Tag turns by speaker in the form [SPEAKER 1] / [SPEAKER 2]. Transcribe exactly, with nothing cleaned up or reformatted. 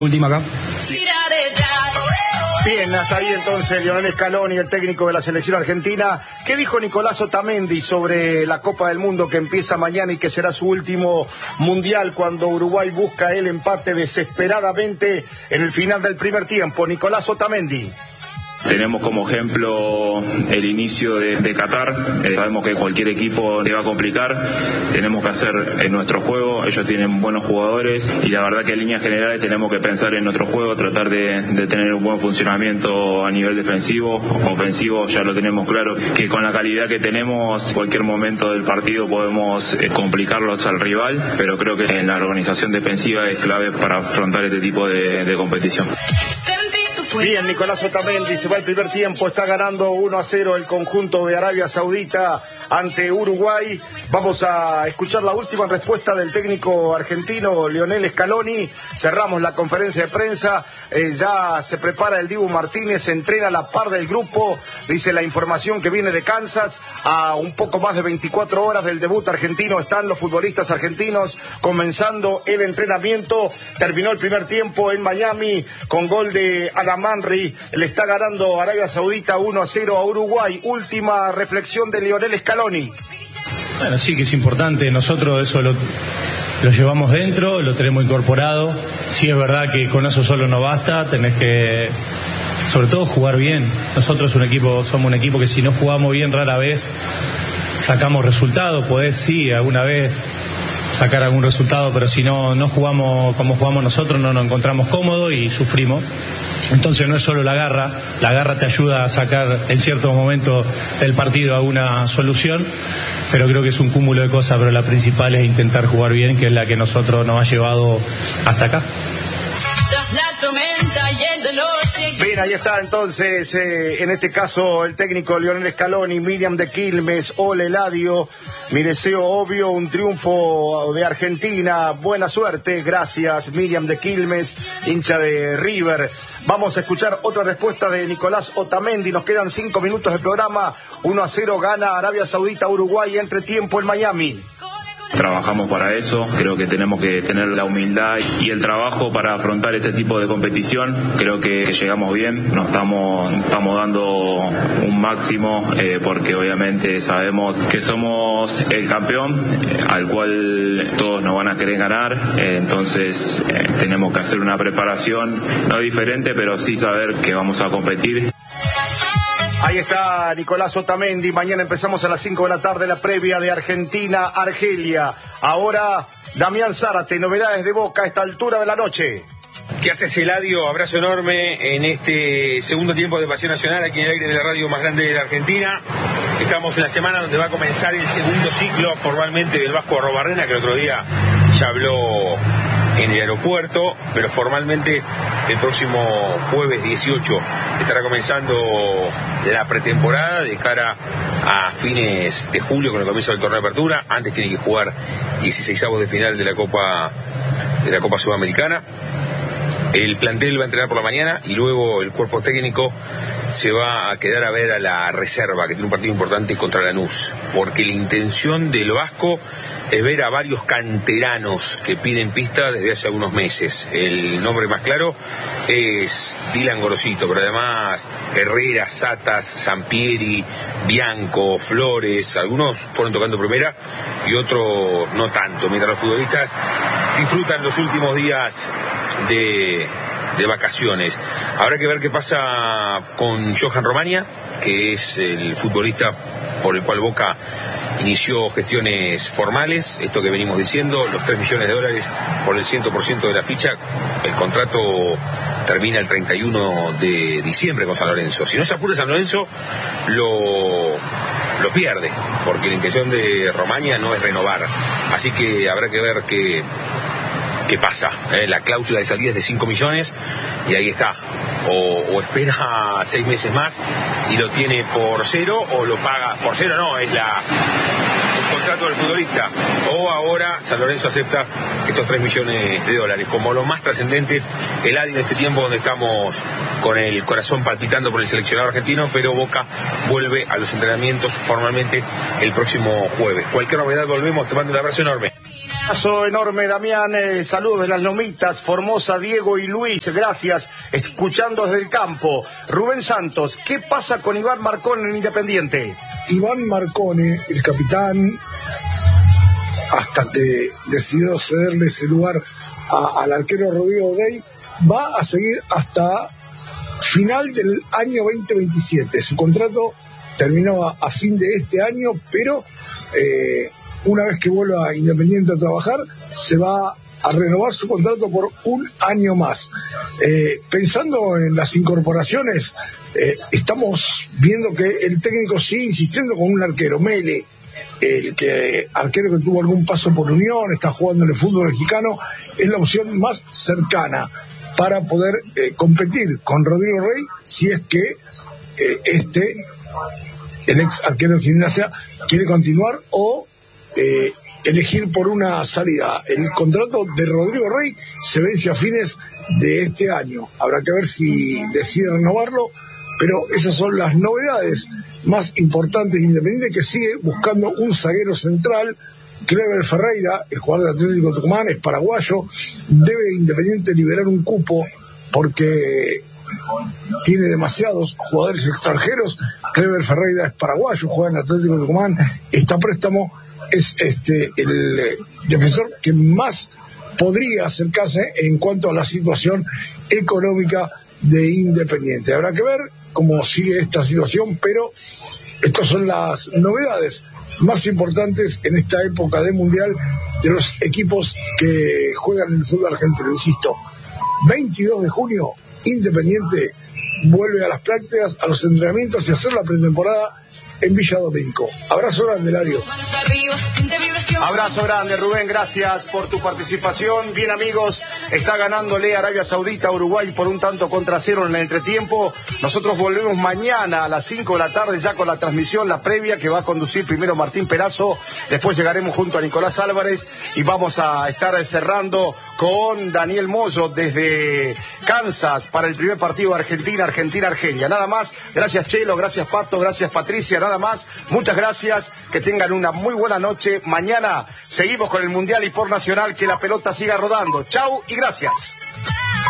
[SPEAKER 1] Última acá.
[SPEAKER 2] Bien, hasta ahí entonces Lionel Scaloni, el técnico de la selección argentina. ¿Qué dijo Nicolás Otamendi sobre la Copa del Mundo que empieza mañana y que será su último mundial cuando Uruguay busca el empate desesperadamente en el final del primer tiempo? Nicolás Otamendi.
[SPEAKER 3] Tenemos como ejemplo el inicio de, de Qatar. Eh, sabemos que cualquier equipo le va a complicar. Tenemos que hacer en nuestro juego. Ellos tienen buenos jugadores y la verdad que en líneas generales tenemos que pensar en nuestro juego, tratar de, de tener un buen funcionamiento a nivel defensivo. Ofensivo ya lo tenemos claro, que con la calidad que tenemos, en cualquier momento del partido podemos eh, complicarlos al rival, pero creo que en la organización defensiva es clave para afrontar este tipo de, de competición.
[SPEAKER 2] Bien, Nicolás Otamendi, se va el primer tiempo, está ganando uno a cero el conjunto de Arabia Saudita ante Uruguay. Vamos a escuchar la última respuesta del técnico argentino Lionel Scaloni. Cerramos la conferencia de prensa, eh, ya se prepara el Dibu Martínez, se entrena a la par del grupo, dice la información que viene de Kansas. A un poco más de veinticuatro horas del debut argentino están los futbolistas argentinos comenzando el entrenamiento. Terminó el primer tiempo en Miami con gol de Alamanri, le está ganando Arabia Saudita uno a cero a Uruguay. Última reflexión de Lionel Scaloni.
[SPEAKER 1] Bueno, sí que es importante, nosotros eso lo, lo llevamos dentro, lo tenemos incorporado. Sí es verdad que con eso solo no basta, tenés que sobre todo jugar bien. Nosotros un equipo, somos un equipo que si no jugamos bien rara vez sacamos resultados. Podés sí alguna vez sacar algún resultado, pero si no no jugamos como jugamos nosotros no nos encontramos cómodos y sufrimos. Entonces no es solo la garra, la garra te ayuda a sacar en ciertos momentos del partido alguna solución, pero creo que es un cúmulo de cosas, pero la principal es intentar jugar bien, que es la que nosotros nos ha llevado hasta acá.
[SPEAKER 2] Bien, ahí está entonces, eh, en este caso el técnico Lionel Scaloni, Miriam de Quilmes, Ole Eladio. Mi deseo obvio, un triunfo de Argentina, buena suerte, gracias Miriam de Quilmes, hincha de River. Vamos a escuchar otra respuesta de Nicolás Otamendi, nos quedan cinco minutos de programa, uno a cero gana Arabia Saudita Uruguay, entre tiempo en Miami.
[SPEAKER 3] Trabajamos para eso, creo que tenemos que tener la humildad y el trabajo para afrontar este tipo de competición. Creo que, que llegamos bien, nos estamos, estamos dando un máximo eh, porque obviamente sabemos que somos el campeón eh, al cual todos nos van a querer ganar, eh, entonces eh, tenemos que hacer una preparación no diferente, pero sí saber que vamos a competir.
[SPEAKER 2] Ahí está Nicolás Otamendi, mañana empezamos a las cinco de la tarde la previa de Argentina-Argelia. Ahora Damián Zárate, novedades de Boca a esta altura de la noche.
[SPEAKER 4] ¿Qué haces, Eladio? Abrazo enorme en este segundo tiempo de Pasión Nacional aquí en el aire de la radio más grande de la Argentina. Estamos en la semana donde va a comenzar el segundo ciclo formalmente del Vasco Arrobarrena, que el otro día ya habló en el aeropuerto, pero formalmente el próximo jueves dieciocho estará comenzando la pretemporada de cara a fines de julio con el comienzo del torneo de apertura. Antes tiene que jugar dieciseisavos de final de la Copa de la Copa Sudamericana. El plantel va a entrenar por la mañana y luego el cuerpo técnico se va a quedar a ver a la reserva, que tiene un partido importante contra Lanús, porque la intención del Vasco es ver a varios canteranos que piden pista desde hace algunos meses. El nombre más claro es Dylan Gorosito, pero además Herrera, Satas, Sampieri, Bianco, Flores, algunos fueron tocando primera y otros no tanto, mientras los futbolistas disfrutan los últimos días de, de vacaciones. Habrá que ver qué pasa con Johan Romania, que es el futbolista por el cual Boca inició gestiones formales, esto que venimos diciendo, los tres millones de dólares por el cien por ciento de la ficha. El contrato termina el treinta y uno de diciembre con San Lorenzo. Si no se apura San Lorenzo, lo, lo pierde, porque la intención de Romania no es renovar. Así que habrá que ver qué, qué pasa. ¿eh? La cláusula de salida es de cinco millones y ahí está. O, o espera seis meses más y lo tiene por cero, o lo paga por cero, no, es la el contrato del futbolista. O ahora San Lorenzo acepta estos tres millones de dólares. Como lo más trascendente, el A D I en este tiempo donde estamos con el corazón palpitando por el seleccionado argentino, pero Boca vuelve a los entrenamientos formalmente el próximo jueves. Cualquier novedad volvemos, te mando un abrazo enorme.
[SPEAKER 2] Abrazo enorme, Damián. Eh, saludos de las Lomitas, Formosa, Diego y Luis. Gracias. Escuchando desde el campo. Rubén Santos, ¿qué pasa con Iván Marcone en Independiente?
[SPEAKER 5] Iván Marcone, el capitán, hasta que decidió cederle ese lugar a, al arquero Rodrigo Dey, va a seguir hasta final del año veinte veintisiete. Su contrato terminó a, a fin de este año, pero eh, una vez que vuelva a Independiente a trabajar, se va a renovar su contrato por un año más. Eh, pensando en las incorporaciones, eh, estamos viendo que el técnico sigue insistiendo con un arquero, Mele, el que arquero que tuvo algún paso por Unión, está jugando en el fútbol mexicano, es la opción más cercana para poder eh, competir con Rodrigo Rey, si es que eh, este, el ex arquero de Gimnasia, quiere continuar o eh, elegir por una salida. El contrato de Rodrigo Rey se vence a fines de este año. Habrá que ver si decide renovarlo, pero esas son las novedades más importantes de Independiente, que sigue buscando un zaguero central. Clever Ferreira, el jugador de Atlético Tucumán, es paraguayo. Debe Independiente liberar un cupo porque tiene demasiados jugadores extranjeros. Clever Ferreira es paraguayo, juega en Atlético Tucumán, está a préstamo. Es este el eh, defensor que más podría acercarse en cuanto a la situación económica de Independiente. Habrá que ver cómo sigue esta situación, pero estas son las novedades más importantes en esta época de Mundial de los equipos que juegan en el fútbol argentino. Insisto, veintidós de junio, Independiente vuelve a las prácticas, a los entrenamientos y a hacer la pretemporada en Villa Domínico. Abrazo grande, Lario.
[SPEAKER 2] Abrazo grande, Rubén, gracias por tu participación. Bien, amigos, está ganándole Arabia Saudita a Uruguay por un tanto contra cero en el entretiempo. Nosotros volvemos mañana a las cinco de la tarde ya con la transmisión, la previa, que va a conducir primero Martín Perazo, después llegaremos junto a Nicolás Álvarez y vamos a estar cerrando con Daniel Moyo desde Kansas para el primer partido de Argentina, Argentina-Argelia. Nada más, gracias Chelo, gracias Pato, gracias Patricia, nada más, muchas gracias, que tengan una muy buena noche. Mañana seguimos con el Mundial y por Nacional, que la pelota siga rodando. Chau y gracias.